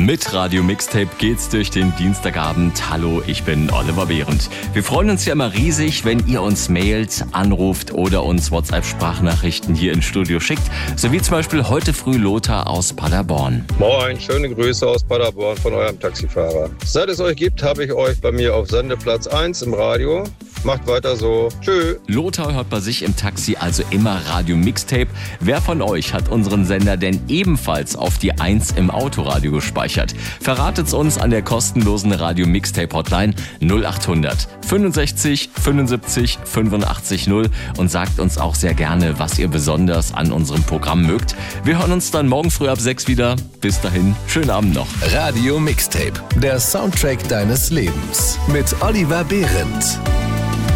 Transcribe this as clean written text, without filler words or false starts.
Mit Radio Mixtape geht's durch den Dienstagabend. Hallo, ich bin Oliver Behrendt. Wir freuen uns ja immer riesig, wenn ihr uns mailt, anruft oder uns WhatsApp-Sprachnachrichten hier ins Studio schickt. So wie zum Beispiel heute früh Lothar aus Paderborn. Moin, schöne Grüße aus Paderborn von eurem Taxifahrer. Seit es euch gibt, habe ich euch bei mir auf Sendeplatz 1 im Radio. Macht weiter so. Tschö. Lothar hört bei sich im Taxi also immer Radio Mixtape. Wer von euch hat unseren Sender denn ebenfalls auf die 1 im Autoradio gespeichert? Verratet's uns an der kostenlosen Radio Mixtape Hotline 0800 65 75 85 0 und sagt uns auch sehr gerne, was ihr besonders an unserem Programm mögt. Wir hören uns dann morgen früh ab 6 wieder. Bis dahin, schönen Abend noch. Radio Mixtape, der Soundtrack deines Lebens mit Oliver Behrendt.